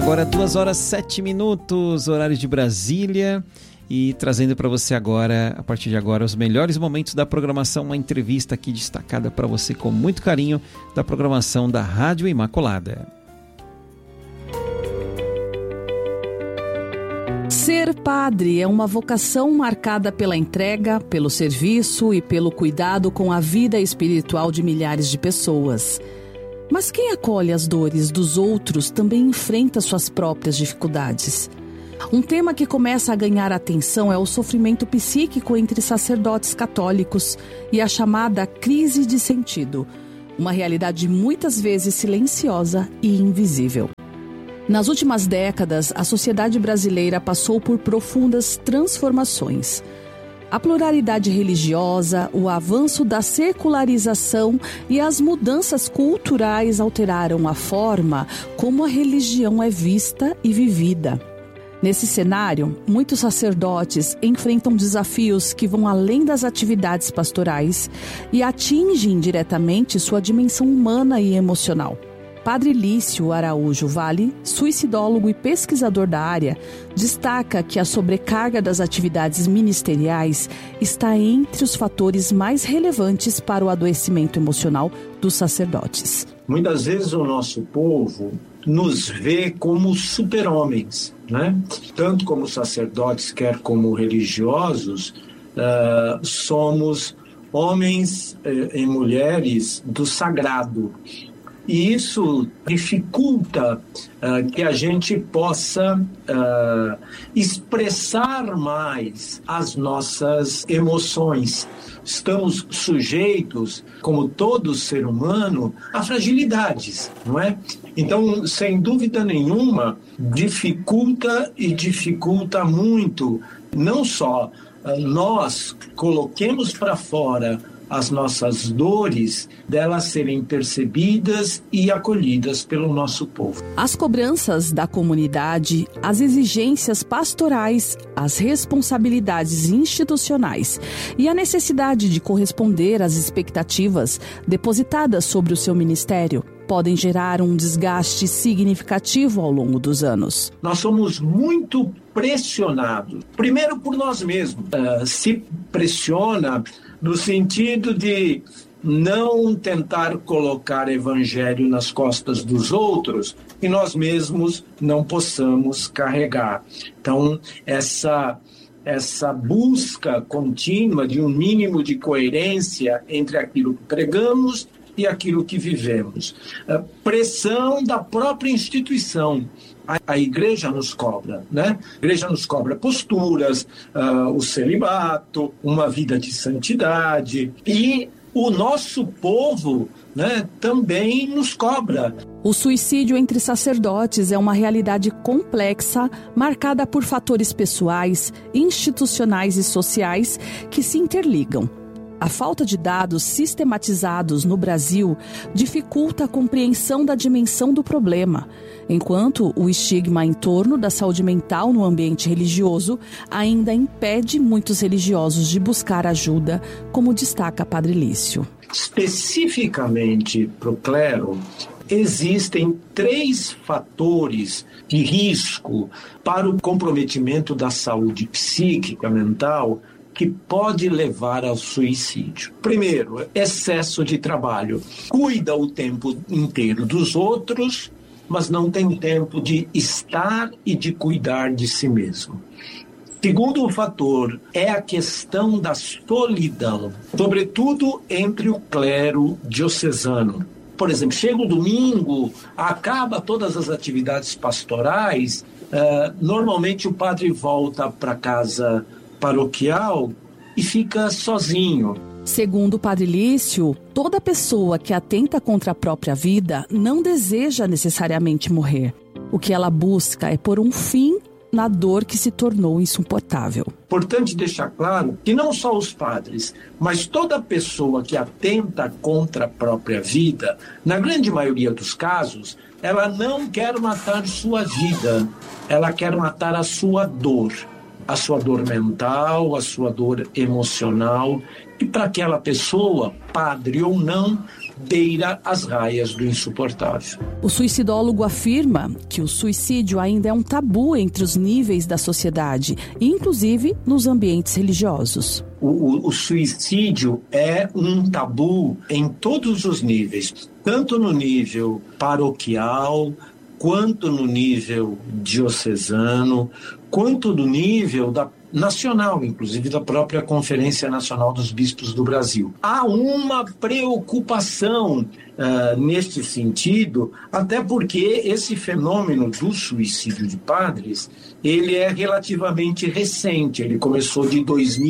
Agora 2h07, horário de Brasília, e trazendo para você agora, a partir de agora, os melhores momentos da programação, uma entrevista aqui destacada para você com muito carinho da programação da Rádio Imaculada. Ser padre é uma vocação marcada pela entrega, pelo serviço e pelo cuidado com a vida espiritual de milhares de pessoas. Mas quem acolhe as dores dos outros também enfrenta suas próprias dificuldades. Um tema que começa a ganhar atenção é o sofrimento psíquico entre sacerdotes católicos e a chamada crise de sentido, uma realidade muitas vezes silenciosa e invisível. Nas últimas décadas, a sociedade brasileira passou por profundas transformações. A pluralidade religiosa, o avanço da secularização e as mudanças culturais alteraram a forma como a religião é vista e vivida. Nesse cenário, muitos sacerdotes enfrentam desafios que vão além das atividades pastorais e atingem diretamente sua dimensão humana e emocional. Padre Lício Araújo Vale, suicidólogo e pesquisador da área, destaca que a sobrecarga das atividades ministeriais está entre os fatores mais relevantes para o adoecimento emocional dos sacerdotes. Muitas vezes o nosso povo nos vê como super-homens, né? Tanto como sacerdotes, quer como religiosos, somos homens e mulheres do sagrado. E isso dificulta que a gente possa expressar mais as nossas emoções. Estamos sujeitos, como todo ser humano, a fragilidades, não é? Então, sem dúvida nenhuma, dificulta muito, não só nós coloquemos para fora as nossas dores, delas serem percebidas e acolhidas pelo nosso povo. As cobranças da comunidade, as exigências pastorais, as responsabilidades institucionais e a necessidade de corresponder às expectativas depositadas sobre o seu ministério podem gerar um desgaste significativo ao longo dos anos. Nós somos muito pressionados, primeiro por nós mesmos. Se pressiona no sentido de não tentar colocar evangelho nas costas dos outros e nós mesmos não possamos carregar. Então, essa busca contínua de um mínimo de coerência entre aquilo que pregamos e aquilo que vivemos. Pressão da própria instituição. A igreja nos cobra, né? A igreja nos cobra posturas, o celibato, uma vida de santidade, e o nosso povo, né, também nos cobra. O suicídio entre sacerdotes é uma realidade complexa, marcada por fatores pessoais, institucionais e sociais que se interligam. A falta de dados sistematizados no Brasil dificulta a compreensão da dimensão do problema, enquanto o estigma em torno da saúde mental no ambiente religioso ainda impede muitos religiosos de buscar ajuda, como destaca Padre Lício. Especificamente para o clero, existem 3 fatores de risco para o comprometimento da saúde psíquica, mental, que pode levar ao suicídio. Primeiro, excesso de trabalho. Cuida o tempo inteiro dos outros, mas não tem tempo de estar e de cuidar de si mesmo. Segundo fator é a questão da solidão, sobretudo entre o clero diocesano. Por exemplo, chega o domingo, acaba todas as atividades pastorais, normalmente o padre volta para casa paroquial e fica sozinho. Segundo o Padre Lício, toda pessoa que atenta contra a própria vida não deseja necessariamente morrer. O que ela busca é pôr um fim na dor que se tornou insuportável. Importante deixar claro que não só os padres, mas toda pessoa que atenta contra a própria vida, na grande maioria dos casos, ela não quer matar sua vida, ela quer matar a sua dor mental, a sua dor emocional, e para aquela pessoa, padre ou não, beira as raias do insuportável. O suicidólogo afirma que o suicídio ainda é um tabu entre os níveis da sociedade, inclusive nos ambientes religiosos. O suicídio é um tabu em todos os níveis, tanto no nível paroquial, quanto no nível diocesano, quanto no nível nacional, inclusive da própria Conferência Nacional dos Bispos do Brasil. Há uma preocupação neste sentido, até porque esse fenômeno do suicídio de padres, ele é relativamente recente, ele começou de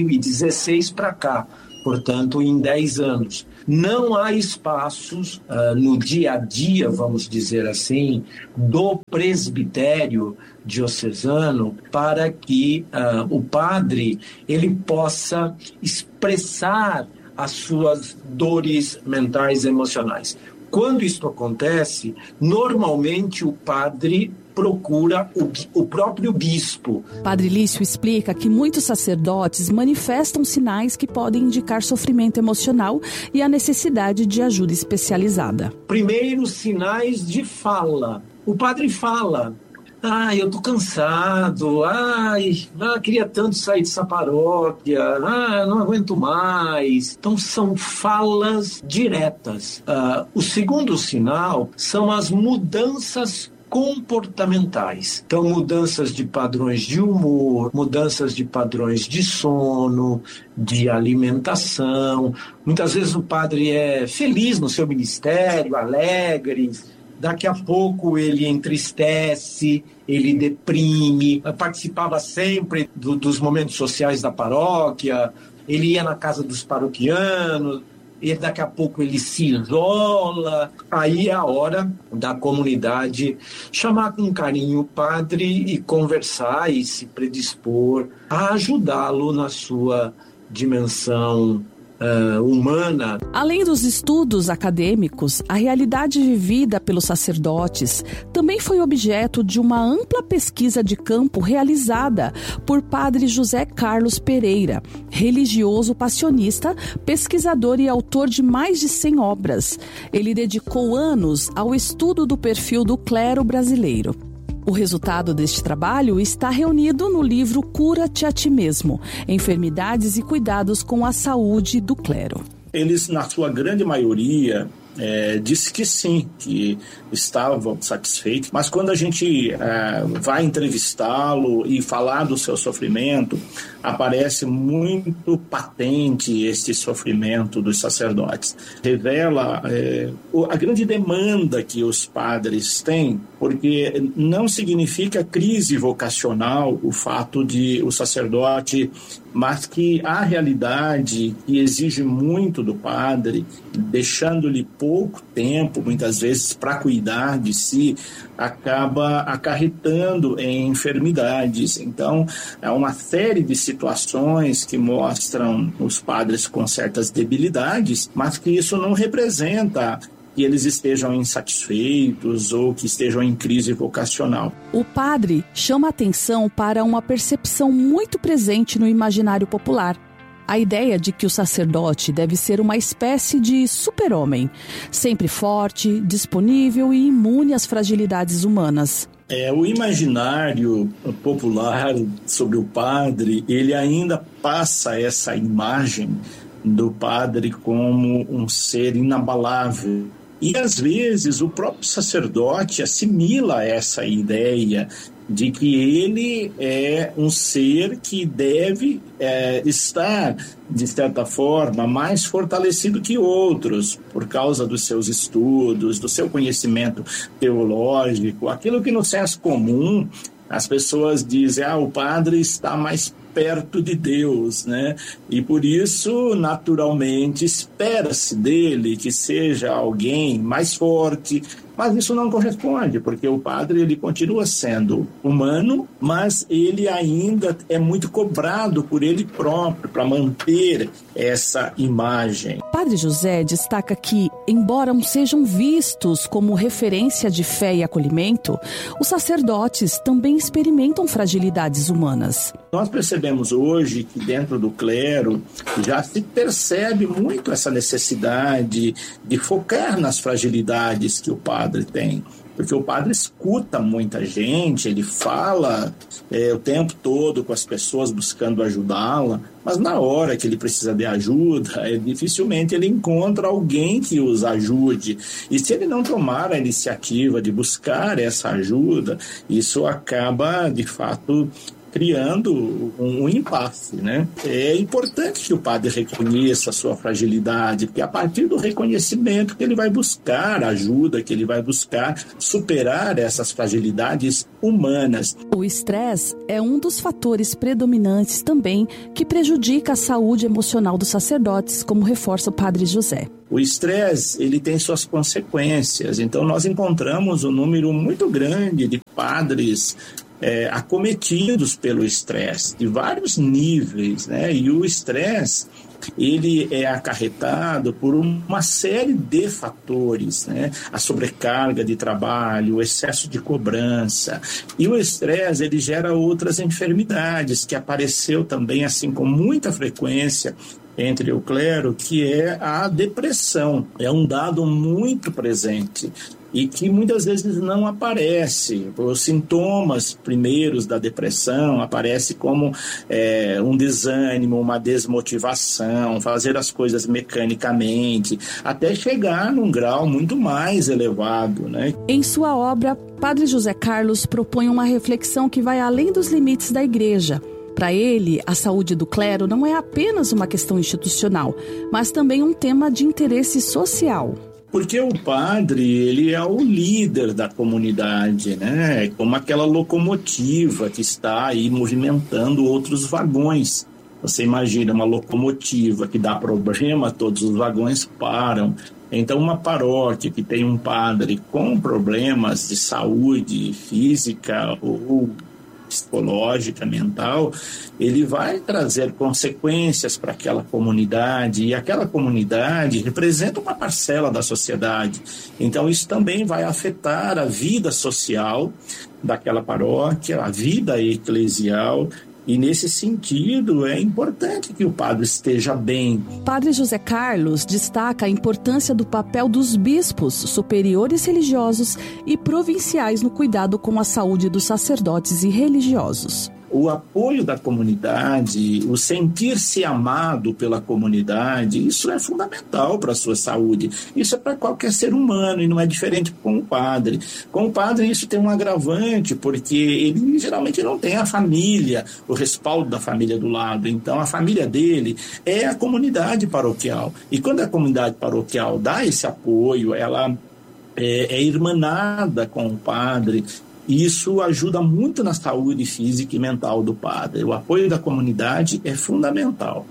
2016 para cá, portanto, em 10 anos. Não há espaços no dia a dia, vamos dizer assim, do presbitério diocesano para que o padre ele possa expressar as suas dores mentais e emocionais. Quando isso acontece, normalmente o padre procura o próprio bispo. Padre Lício explica que muitos sacerdotes manifestam sinais que podem indicar sofrimento emocional e a necessidade de ajuda especializada. Primeiro, sinais de fala. O padre fala: eu tô cansado, queria tanto sair dessa paróquia, não aguento mais. Então são falas diretas. O segundo sinal são as mudanças comportamentais. Então, mudanças de padrões de humor, mudanças de padrões de sono, de alimentação. Muitas vezes o padre é feliz no seu ministério, alegre. Daqui a pouco ele entristece, ele deprime, participava sempre dos momentos sociais da paróquia, ele ia na casa dos paroquianos, e daqui a pouco ele se isola. Aí é a hora da comunidade chamar com carinho o padre e conversar e se predispor a ajudá-lo na sua dimensão humana. Além dos estudos acadêmicos, a realidade vivida pelos sacerdotes também foi objeto de uma ampla pesquisa de campo realizada por padre José Carlos Pereira, religioso passionista, pesquisador e autor de mais de 100 obras. Ele dedicou anos ao estudo do perfil do clero brasileiro. O resultado deste trabalho está reunido no livro Cura-te a ti mesmo, Enfermidades e Cuidados com a Saúde do Clero. Eles, na sua grande maioria, disse que sim, que estavam satisfeitos, mas quando a gente vai entrevistá-lo e falar do seu sofrimento, aparece muito patente este sofrimento dos sacerdotes. Revela a grande demanda que os padres têm, porque não significa crise vocacional o fato de o sacerdote, mas que a realidade que exige muito do padre, deixando-lhe pouco tempo, muitas vezes, para cuidar de si, acaba acarretando em enfermidades. Então, é uma série de situações que mostram os padres com certas debilidades, mas que isso não representa que eles estejam insatisfeitos ou que estejam em crise vocacional. O padre chama atenção para uma percepção muito presente no imaginário popular. A ideia de que o sacerdote deve ser uma espécie de super-homem, sempre forte, disponível e imune às fragilidades humanas. O imaginário popular sobre o padre, ele ainda passa essa imagem do padre como um ser inabalável. E, às vezes, o próprio sacerdote assimila essa ideia de que ele é um ser que deve estar, de certa forma, mais fortalecido que outros, por causa dos seus estudos, do seu conhecimento teológico, aquilo que no senso comum as pessoas dizem, o padre está mais perto de Deus, né? E por isso, naturalmente, espera-se dele que seja alguém mais forte, Mas isso não corresponde, porque o padre ele continua sendo humano, mas ele ainda é muito cobrado por ele próprio para manter essa imagem. Padre José destaca que, embora sejam vistos como referência de fé e acolhimento, os sacerdotes também experimentam fragilidades humanas. Nós percebemos hoje que dentro do clero já se percebe muito essa necessidade de focar nas fragilidades que o padre tem. Porque o padre escuta muita gente, ele fala o tempo todo com as pessoas buscando ajudá-la, mas na hora que ele precisa de ajuda, dificilmente ele encontra alguém que os ajude. E se ele não tomar a iniciativa de buscar essa ajuda, isso acaba, de fato, criando um impasse, né? É importante que o padre reconheça a sua fragilidade, porque a partir do reconhecimento que ele vai buscar ajuda, que ele vai buscar superar essas fragilidades humanas. O estresse é um dos fatores predominantes também que prejudica a saúde emocional dos sacerdotes, como reforça o padre José. O estresse, ele tem suas consequências, então nós encontramos um número muito grande de padres acometidos pelo estresse, de vários níveis, né? E o estresse, ele é acarretado por uma série de fatores, né? A sobrecarga de trabalho, o excesso de cobrança. E o estresse, ele gera outras enfermidades, que apareceu também, assim, com muita frequência entre o clero, que é a depressão. É um dado muito presente e que muitas vezes não aparece. Os sintomas primeiros da depressão aparecem como um desânimo, uma desmotivação, fazer as coisas mecanicamente, até chegar num grau muito mais elevado, né? Em sua obra, Padre José Carlos propõe uma reflexão que vai além dos limites da igreja. Para ele, a saúde do clero não é apenas uma questão institucional, mas também um tema de interesse social. Porque o padre, ele é o líder da comunidade, né? É como aquela locomotiva que está aí movimentando outros vagões. Você imagina uma locomotiva que dá problema, todos os vagões param. Então, uma paróquia que tem um padre com problemas de saúde física ou psicológica, mental, ele vai trazer consequências para aquela comunidade, e aquela comunidade representa uma parcela da sociedade. Então, isso também vai afetar a vida social daquela paróquia, a vida eclesial. E, nesse sentido, é importante que o padre esteja bem. Padre José Carlos destaca a importância do papel dos bispos, superiores religiosos e provinciais no cuidado com a saúde dos sacerdotes e religiosos. O apoio da comunidade, o sentir-se amado pela comunidade, isso é fundamental para a sua saúde. Isso é para qualquer ser humano e não é diferente com o padre. Com o padre isso tem um agravante, porque ele geralmente não tem a família, o respaldo da família do lado. Então a família dele é a comunidade paroquial. E quando a comunidade paroquial dá esse apoio, ela é irmanada com o padre. Isso ajuda muito na saúde física e mental do padre. O apoio da comunidade é fundamental.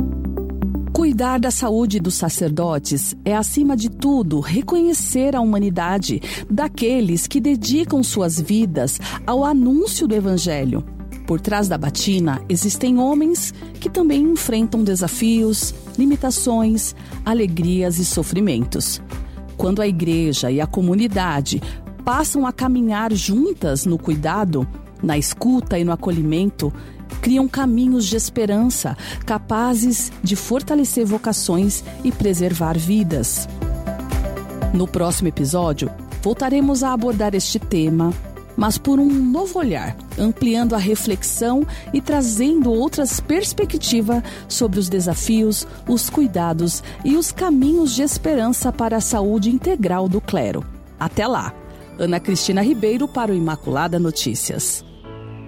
Cuidar da saúde dos sacerdotes é, acima de tudo, reconhecer a humanidade daqueles que dedicam suas vidas ao anúncio do Evangelho. Por trás da batina, existem homens que também enfrentam desafios, limitações, alegrias e sofrimentos. Quando a igreja e a comunidade passam a caminhar juntas no cuidado, na escuta e no acolhimento, criam caminhos de esperança capazes de fortalecer vocações e preservar vidas. No próximo episódio, voltaremos a abordar este tema, mas por um novo olhar, ampliando a reflexão e trazendo outras perspectivas sobre os desafios, os cuidados e os caminhos de esperança para a saúde integral do clero. Até lá! Ana Cristina Ribeiro para o Imaculada Notícias.